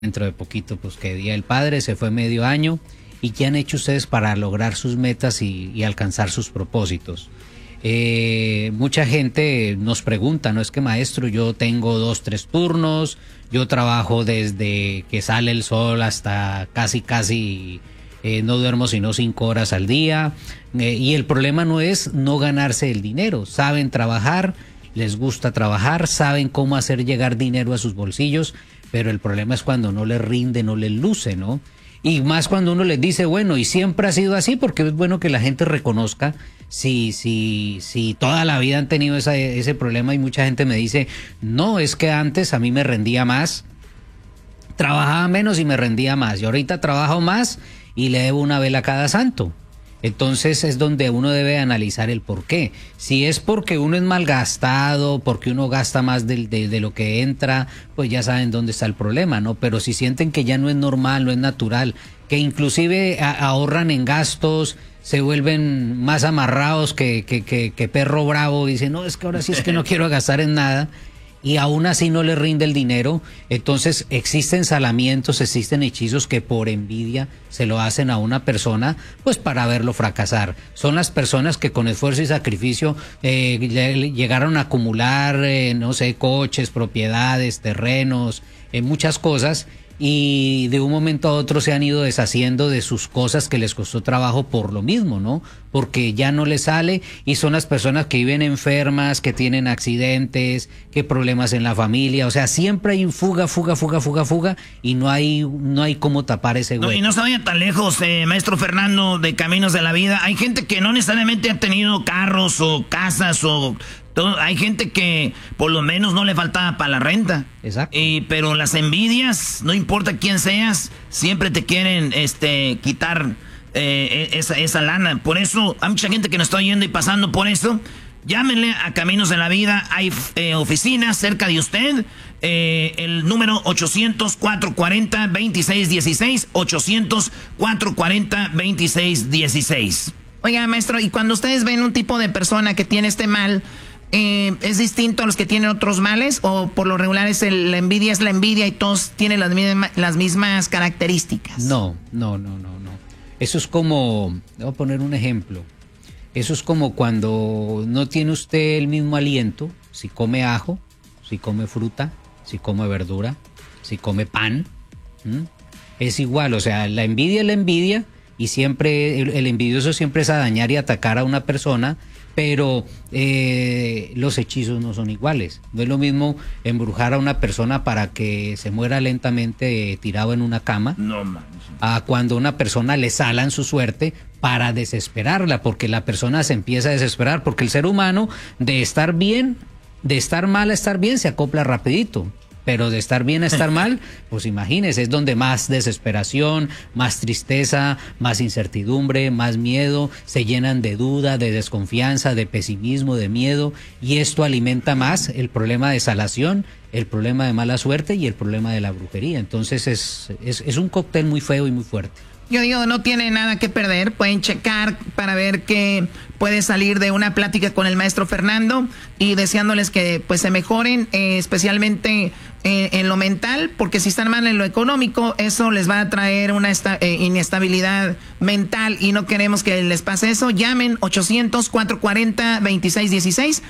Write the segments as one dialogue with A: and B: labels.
A: dentro de poquito, pues que Día del Padre, se fue medio año. ¿Y qué han hecho ustedes para lograr sus metas y alcanzar sus propósitos? Mucha gente nos pregunta, ¿no? Es que maestro, yo tengo 2, 3 turnos, yo trabajo desde que sale el sol hasta casi, no duermo sino 5 horas al día, y el problema no es no ganarse el dinero, saben trabajar, les gusta trabajar, saben cómo hacer llegar dinero a sus bolsillos, pero el problema es cuando no les rinde, no les luce, ¿no? Y más cuando uno les dice, bueno, y siempre ha sido así, porque es bueno que la gente reconozca si toda la vida han tenido ese problema, y mucha gente me dice, no, es que antes a mí me rendía más, trabajaba menos y me rendía más, y ahorita trabajo más y le debo una vela a cada santo. Entonces es donde uno debe analizar el por qué. Si es porque uno es malgastado, porque uno gasta más de lo que entra, pues ya saben dónde está el problema, ¿no? Pero si sienten que ya no es normal, no es natural, que inclusive ahorran en gastos, se vuelven más amarrados que perro bravo, y dicen, no, es que ahora sí es que no quiero gastar en nada, y aún así no le rinde el dinero, entonces existen salamientos, existen hechizos que por envidia se lo hacen a una persona, pues para verlo fracasar. Son las personas que con esfuerzo y sacrificio llegaron a acumular, no sé, coches, propiedades, terrenos, muchas cosas, y de un momento a otro se han ido deshaciendo de sus cosas que les costó trabajo por lo mismo, ¿no? Porque ya no les sale, y son las personas que viven enfermas, que tienen accidentes, que problemas en la familia, o sea, siempre hay fuga, y no hay cómo tapar ese hueco.
B: No, y no se vaya tan lejos, maestro Fernando, de Caminos de la Vida. Hay gente que no necesariamente ha tenido carros o casas o... Hay gente que por lo menos no le faltaba para la renta.
A: Exacto.
B: Pero las envidias, no importa quién seas, siempre te quieren quitar esa lana. Por eso hay mucha gente que nos está oyendo y pasando por esto. Llámenle a Caminos de la Vida. Hay oficinas cerca de usted. El número 800-440-2616. 800-440-2616.
C: Oiga, maestro, y cuando ustedes ven un tipo de persona que tiene este mal, ¿es distinto a los que tienen otros males? ¿O por lo regular la envidia es la envidia y todos tienen las mismas características?
A: No. Eso es como, voy a poner un ejemplo. Eso es como cuando no tiene usted el mismo aliento, si come ajo, si come fruta, si come verdura, si come pan. Es igual, o sea, la envidia es la envidia, y siempre el envidioso siempre es a dañar y atacar a una persona, pero los hechizos no son iguales. No es lo mismo embrujar a una persona para que se muera lentamente tirado en una cama, a cuando una persona le salan su suerte para desesperarla, porque la persona se empieza a desesperar, porque el ser humano de estar bien, de estar mal a estar bien, se acopla rapidito. Pero de estar bien a estar mal, pues imagínese, es donde más desesperación, más tristeza, más incertidumbre, más miedo, se llenan de duda, de desconfianza, de pesimismo, de miedo, y esto alimenta más el problema de salación, el problema de mala suerte y el problema de la brujería. Entonces es un cóctel muy feo y muy fuerte.
C: Yo digo, no tiene nada que perder, pueden checar para ver qué puede salir de una plática con el maestro Fernando, y deseándoles que pues se mejoren, especialmente en lo mental, porque si están mal en lo económico, eso les va a traer una inestabilidad mental y no queremos que les pase eso. Llamen 800-440-2616.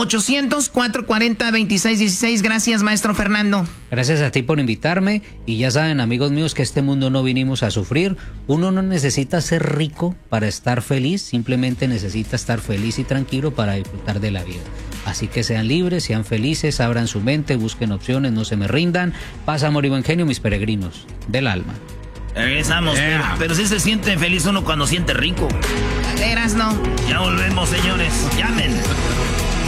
C: 800-440-2616. Gracias, maestro Fernando.
A: Gracias a ti por invitarme, y ya saben, amigos míos, que este mundo no vinimos a sufrir. Uno no necesita ser rico para estar feliz, simplemente necesita estar feliz y tranquilo para disfrutar de la vida. Así que sean libres, sean felices, abran su mente, busquen opciones, no se me rindan. Paz, amor y buen genio, mis peregrinos del alma.
B: Regresamos, pero sí se siente feliz uno cuando siente rico.
C: Eras no.
B: Ya volvemos, señores. Llamen.